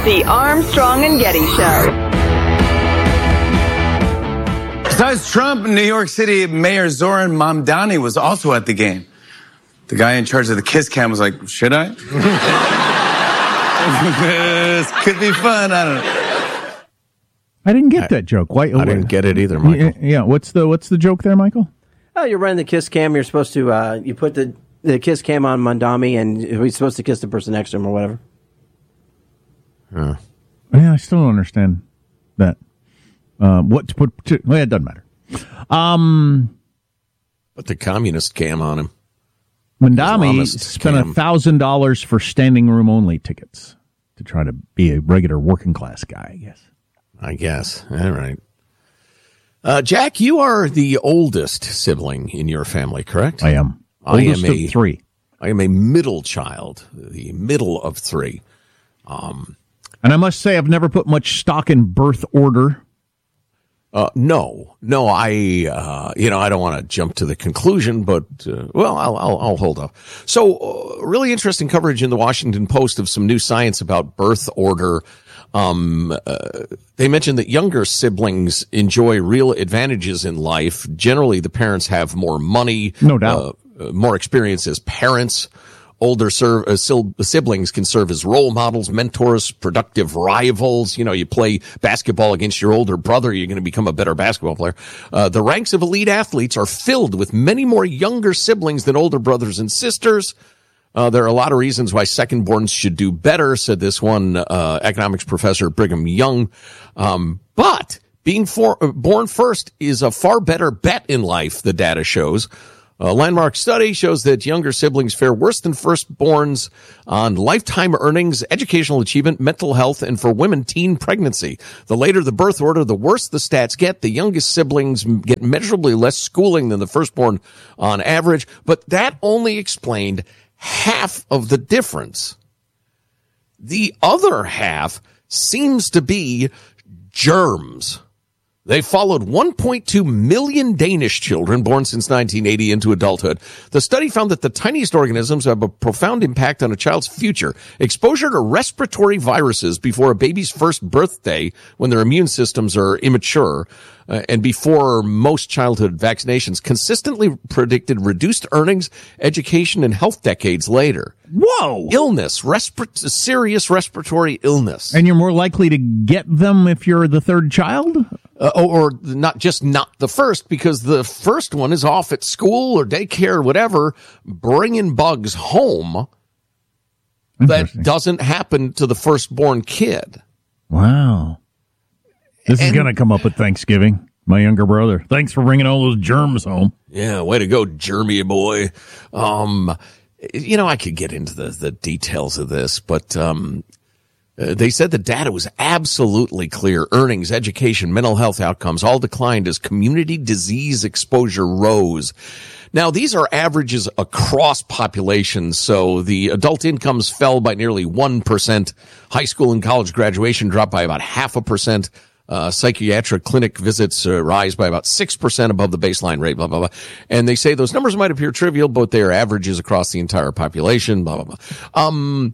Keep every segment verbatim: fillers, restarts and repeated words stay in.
The Armstrong and Getty Show. Besides Trump, New York City Mayor Zoran Mamdani was also at the game. The guy in charge of the kiss cam was like, should I? This could be fun. I don't know. I didn't get that joke. Why? I didn't get it either, Michael. Yeah, what's the what's the joke there, Michael? Oh, you're running the kiss cam. You're supposed to uh, you put the the kiss cam on Mamdani, and he's supposed to kiss the person next to him or whatever. Huh. Yeah, I still don't understand that. Uh, what to put? To, well, it doesn't matter. Um, Put the communist cam on him. Mamdani spent a thousand dollars for standing room only tickets to try to be a regular working class guy, I guess. I guess. All right. Uh, Jack, you are the oldest sibling in your family, correct? I am. I Oldest am a of three. I am a middle child, the middle of three. Um, and I must say, I've never put much stock in birth order. Uh, no, no, I, uh, you know, I don't want to jump to the conclusion, but, uh, well, I'll, I'll, I'll hold up. So, uh, really interesting coverage in the Washington Post of some new science about birth order. Um, uh, they mentioned that younger siblings enjoy real advantages in life. Generally, the parents have more money. No doubt. Uh, more experience as parents. Older serve, uh, siblings can serve as role models, mentors, productive rivals. You know, you play basketball against your older brother, you're going to become a better basketball player. Uh, the ranks of elite athletes are filled with many more younger siblings than older brothers and sisters. Uh, there are a lot of reasons why second-borns should do better, said this one uh, economics professor at Brigham Young. Um, but being for, uh, born first is a far better bet in life, the data shows. A landmark study shows that younger siblings fare worse than firstborns on lifetime earnings, educational achievement, mental health, and for women, teen pregnancy. The later the birth order, the worse the stats get. The youngest siblings get measurably less schooling than the firstborn on average, but that only explained half of the difference. The other half seems to be germs. They followed one point two million Danish children born since nineteen eighty into adulthood. The study found that the tiniest organisms have a profound impact on a child's future. Exposure to respiratory viruses before a baby's first birthday, when their immune systems are immature, uh, and before most childhood vaccinations, consistently predicted reduced earnings, education, and health decades later. Whoa! Illness, respir- serious respiratory illness. And you're more likely to get them if you're the third child? Uh, or, or not just not the first, because the first one is off at school or daycare or whatever, bringing bugs home. That doesn't happen to the firstborn kid. Wow. This and, is going to come up at Thanksgiving. My younger brother. Thanks for bringing all those germs home. Yeah, way to go, germy boy. Um, you know, I could get into the, the details of this, but um, uh, they said the data was absolutely clear. Earnings, education, mental health outcomes all declined as community disease exposure rose. Now, these are averages across populations, so the adult incomes fell by nearly one percent. High school and college graduation dropped by about half a percent. Uh, psychiatric clinic visits uh, rise by about six percent above the baseline rate, blah, blah, blah. And they say those numbers might appear trivial, but they are averages across the entire population, blah, blah, blah. Um,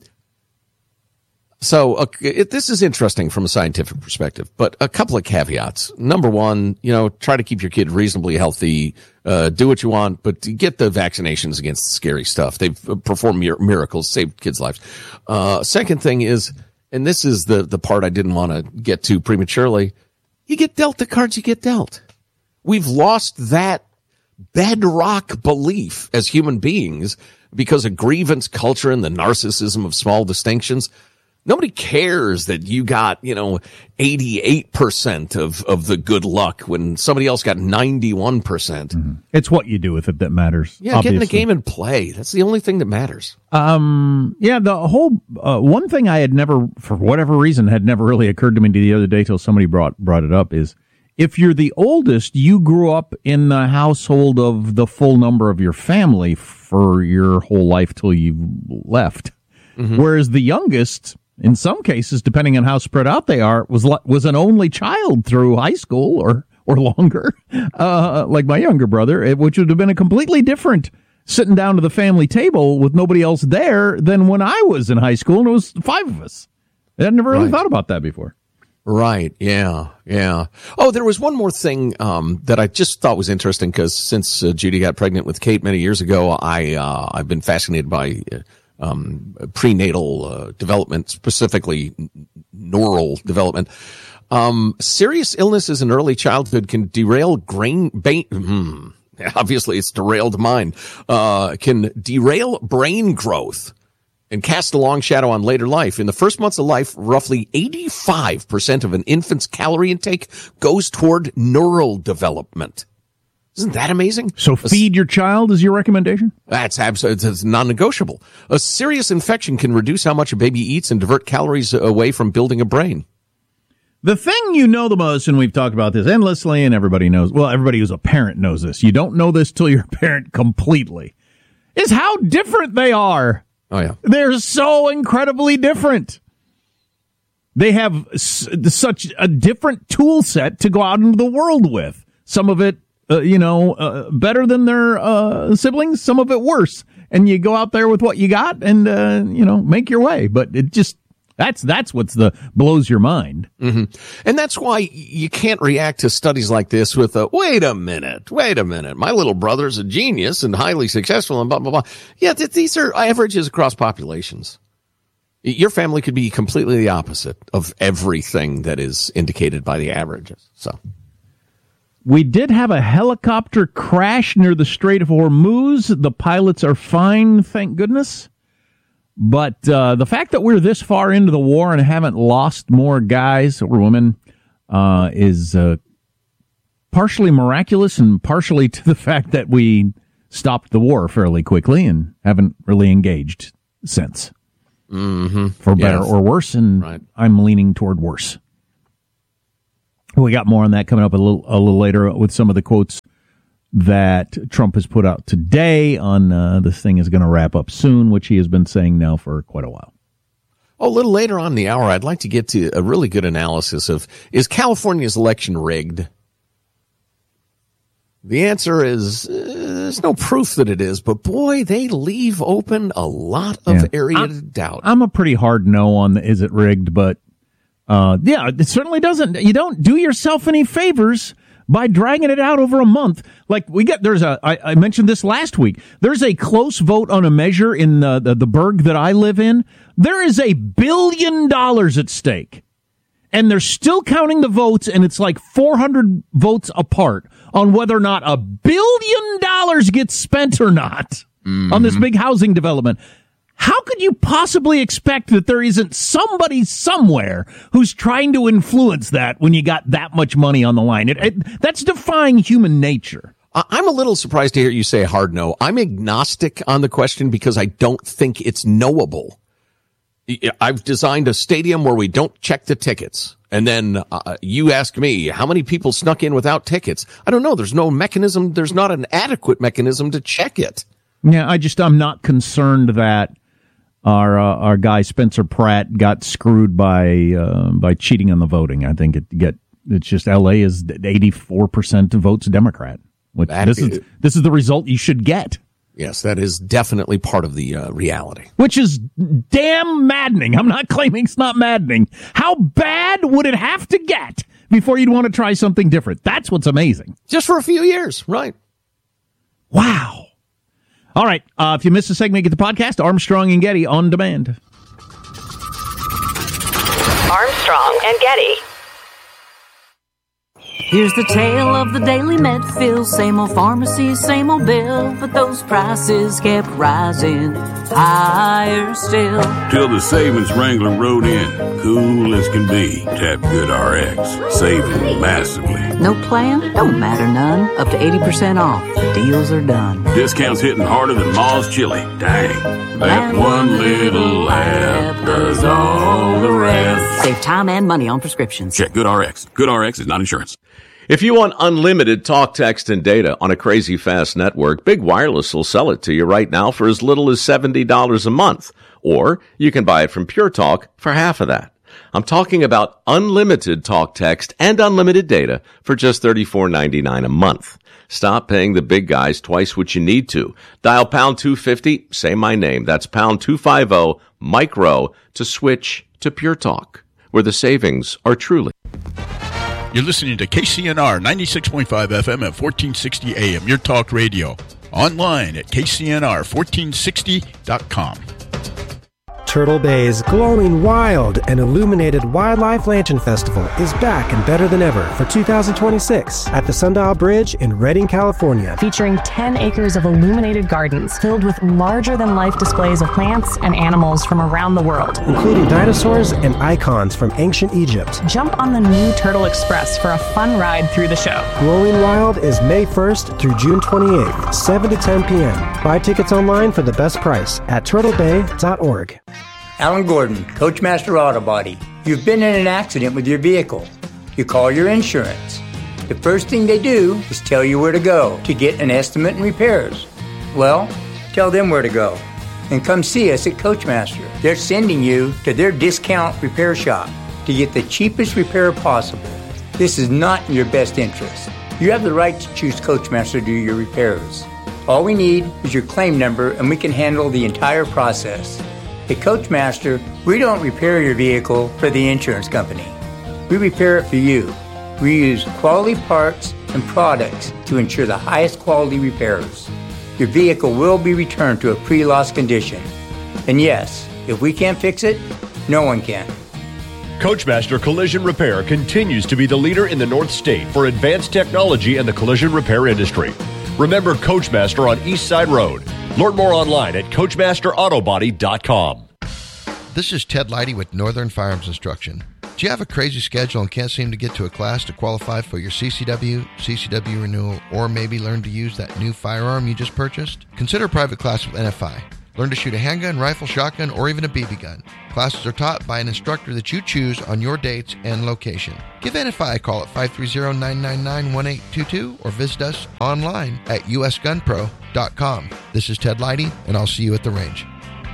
so uh, it, this is interesting from a scientific perspective, but a couple of caveats. Number one, you know, try to keep your kid reasonably healthy, uh, do what you want, but get the vaccinations against the scary stuff. They've performed mir- miracles, saved kids' lives. Uh, second thing is, and this is the, the part I didn't want to get to prematurely, you get dealt the cards you get dealt. We've lost that bedrock belief as human beings because of grievance culture and the narcissism of small distinctions. Nobody cares that you got, you know, eighty-eight percent of, of the good luck when somebody else got ninety-one percent. Mm-hmm. It's what you do with it that matters. Yeah, obviously. Get in the game and play. That's the only thing that matters. Um, yeah, the whole, uh, one thing I had never, for whatever reason, had never really occurred to me the other day till somebody brought, brought it up is, if you're the oldest, you grew up in the household of the full number of your family for your whole life till you left. Mm-hmm. Whereas the youngest, in some cases, depending on how spread out they are, was was an only child through high school or or longer, uh, like my younger brother, which would have been a completely different sitting down to the family table with nobody else there than when I was in high school and it was five of us. I'd never really Right. thought about that before. Right. Yeah. Yeah. Oh, there was one more thing um, that I just thought was interesting because since uh, Judy got pregnant with Kate many years ago, I uh, I've been fascinated by uh, um, prenatal uh, development, specifically n- neural development. Um, serious illnesses in early childhood can derail brain. Ba- hmm, obviously, it's derailed mind. Uh, can derail brain growth and cast a long shadow on later life. In the first months of life, roughly eighty-five percent of an infant's calorie intake goes toward neural development. Isn't that amazing? So feed your child is your recommendation? That's absolutely it's non-negotiable. A serious infection can reduce how much a baby eats and divert calories away from building a brain. The thing you know the most, and we've talked about this endlessly, and everybody knows, well, everybody who's a parent knows this. You don't know this till you're a parent completely, is how different they are. Oh, yeah. They're so incredibly different. They have s- such a different tool set to go out into the world with. Some of it, uh, you know, uh, better than their uh, siblings, some of it worse. And you go out there with what you got and, uh, you know, make your way. But it just, that's that's what's the blows your mind. Mm-hmm. And that's why you can't react to studies like this with a, wait a minute, wait a minute. My little brother's a genius and highly successful and blah, blah, blah. Yeah, th- these are averages across populations. Your family could be completely the opposite of everything that is indicated by the averages. So we did have a helicopter crash near the Strait of Hormuz. The pilots are fine, thank goodness. But uh, the fact that we're this far into the war and haven't lost more guys or women uh, is uh, partially miraculous and partially to the fact that we stopped the war fairly quickly and haven't really engaged since. Mm-hmm. For better Yes. or worse, and Right. I'm leaning toward worse. We got more on that coming up a little a little later with some of the quotes that Trump has put out today on uh, this thing is going to wrap up soon, which he has been saying now for quite a while. Oh, a little later on in the hour, I'd like to get to a really good analysis of, is California's election rigged? The answer is, uh, there's no proof that it is, but boy, they leave open a lot of Yeah. area I'm- to doubt. I'm a pretty hard no on the, is it rigged, but uh, yeah, it certainly doesn't. You don't do yourself any favors by dragging it out over a month. Like we get, there's a, I, I mentioned this last week. There's a close vote on a measure in the, the, the burg that I live in. There is a billion dollars at stake. And they're still counting the votes, and it's like four hundred votes apart on whether or not a billion dollars gets spent or not mm-hmm. on this big housing development. How could you possibly expect that there isn't somebody somewhere who's trying to influence that when you got that much money on the line? It, it, that's defying human nature. I'm a little surprised to hear you say hard no. I'm agnostic on the question because I don't think it's knowable. I've designed a stadium where we don't check the tickets. And then uh, you ask me, how many people snuck in without tickets? I don't know. There's no mechanism. There's not an adequate mechanism to check it. Yeah, I just, I'm not concerned that our uh, our guy Spencer Pratt got screwed by uh, by cheating on the voting. I think it get it's just L A is eighty-four percent votes Democrat. Which That this is, is- this is the result you should get. Yes, that is definitely part of the uh, reality. Which is damn maddening. I'm not claiming it's not maddening. How bad would it have to get before you'd want to try something different? That's what's amazing. Just for a few years, right? Wow. All right. Uh, if you missed a segment, get the podcast, Armstrong and Getty on demand. Armstrong and Getty. Here's the tale of the Daily Medfill. Same old pharmacy, same old bill, but those prices kept rising higher still. Till the savings wrangler rode in, cool as can be. Tap Good R X, saving massively. No plan? Don't matter none. Up to eighty percent off. The deals are done. Discounts hitting harder than Ma's chili. Dang, that one little app does all the rest. Save time and money on prescriptions. Check Good R X. Good R X is not insurance. If you want unlimited talk, text, and data on a crazy fast network, Big Wireless will sell it to you right now for as little as seventy dollars a month. Or you can buy it from Pure Talk for half of that. I'm talking about unlimited talk, text, and unlimited data for just thirty-four ninety-nine a month. Stop paying the big guys twice what you need to. Dial pound two fifty, say my name. That's pound two fifty, micro, to switch to Pure Talk, where the savings are truly. You're listening to K C N R ninety-six point five F M at fourteen sixty A M, your talk radio. Online at K C N R fourteen sixty dot com. Turtle Bay's glowing wild and illuminated Wildlife Lantern Festival is back and better than ever for two thousand twenty-six at the Sundial Bridge in Redding, California. Featuring ten acres of illuminated gardens filled with larger-than-life displays of plants and animals from around the world, including dinosaurs and icons from ancient Egypt. Jump on the new Turtle Express for a fun ride through the show. Glowing Wild is May first through June twenty-eighth, seven to ten p.m. Buy tickets online for the best price at turtle bay dot org. Alan Gordon, Coachmaster Auto Body. You've been in an accident with your vehicle. You call your insurance. The first thing they do is tell you where to go to get an estimate and repairs. Well, tell them where to go. And come see us at Coachmaster. They're sending you to their discount repair shop to get the cheapest repair possible. This is not in your best interest. You have the right to choose Coachmaster to do your repairs. All we need is your claim number and we can handle the entire process. At Coachmaster, we don't repair your vehicle for the insurance company. We repair it for you. We use quality parts and products to ensure the highest quality repairs. Your vehicle will be returned to a pre-loss condition. And yes, if we can't fix it, no one can. Coachmaster Collision Repair continues to be the leader in the North State for advanced technology in the collision repair industry. Remember Coachmaster on East Side Road. Learn more online at coachmaster auto body dot com. This is Ted Leidy with Northern Firearms Instruction. Do you have a crazy schedule and can't seem to get to a class to qualify for your C C W, C C W renewal, or maybe learn to use that new firearm you just purchased? Consider a private class with N F I. Learn to shoot a handgun, rifle, shotgun, or even a B B gun. Classes are taught by an instructor that you choose on your dates and location. Give N F I a call at five three zero, nine nine nine, one eight two two or visit us online at u s gun pro dot com. This is Ted Leidy, and I'll see you at the range.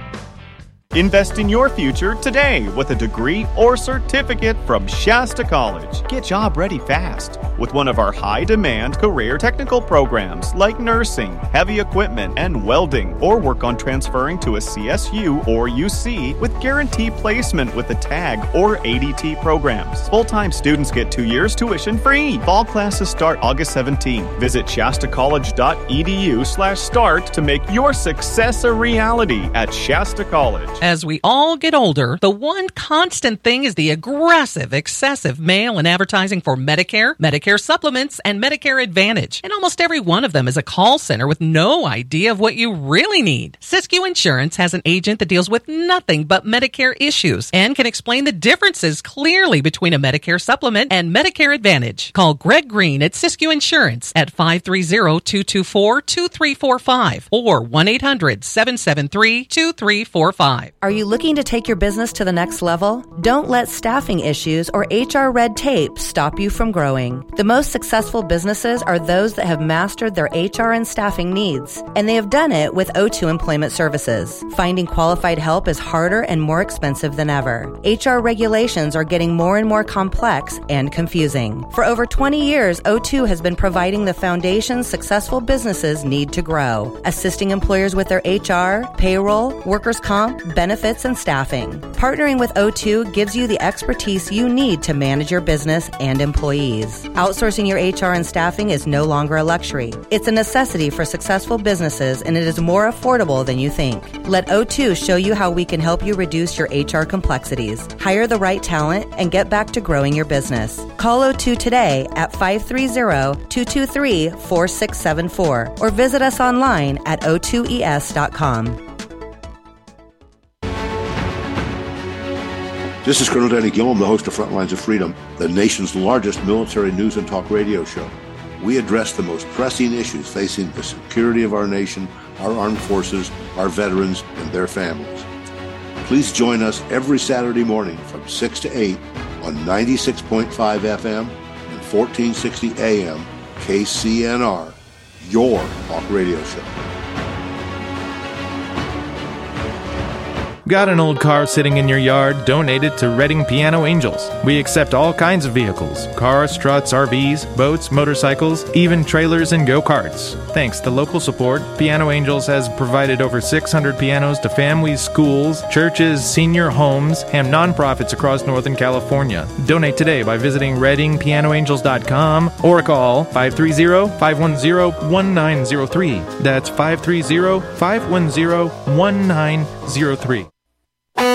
Invest in your future today with a degree or certificate from Shasta College. Get job ready fast with one of our high-demand career technical programs like nursing, heavy equipment, and welding, or work on transferring to a C S U or U C with guaranteed placement with the TAG or A D T programs. Full-time students get two years tuition free. Fall classes start August seventeenth. Visit shasta college dot e d u slash start to make your success a reality at Shasta College. As we all get older, the one constant thing is the aggressive, excessive mail and advertising for Medicare, Medicare supplements, and Medicare Advantage. And almost every one of them is a call center with no idea of what you really need. Siskiyou Insurance has an agent that deals with nothing but Medicare issues and can explain the differences clearly between a Medicare supplement and Medicare Advantage. Call Greg Green at Siskiyou Insurance at five three zero, two two four, two three four five or one eight hundred, seven seven three, two three four five. Are you looking to take your business to the next level? Don't let staffing issues or H R red tape stop you from growing. The most successful businesses are those that have mastered their H R and staffing needs, and they have done it with O two Employment Services. Finding qualified help is harder and more expensive than ever. H R regulations are getting more and more complex and confusing. For over twenty years, O two has been providing the foundation successful businesses need to grow, assisting employers with their H R, payroll, workers' comp, benefits, and staffing. Partnering with O two gives you the expertise you need to manage your business and employees. Outsourcing your H R and staffing is no longer a luxury. It's a necessity for successful businesses, and it is more affordable than you think. Let O two show you how we can help you reduce your H R complexities, hire the right talent, and get back to growing your business. Call O two today at five three zero, two two three, four six seven four or visit us online at o two e s dot com. This is Colonel Danny Gillum, the host of Frontlines of Freedom, the nation's largest military news and talk radio show. We address the most pressing issues facing the security of our nation, our armed forces, our veterans, and their families. Please join us every Saturday morning from six to eight on ninety-six point five F M and fourteen sixty A M K C N R, your talk radio show. Got an old car sitting in your yard? Donate it to Reading Piano Angels. We accept all kinds of vehicles: cars, struts, R Vs, boats, motorcycles, even trailers and go-karts. Thanks to local support, Piano Angels has provided over six hundred pianos to families, schools, churches, senior homes, and nonprofits across Northern California. Donate today by visiting reading piano angels dot com or call five three zero, five one zero, one nine zero three. That's five three zero, five one zero, one nine zero three.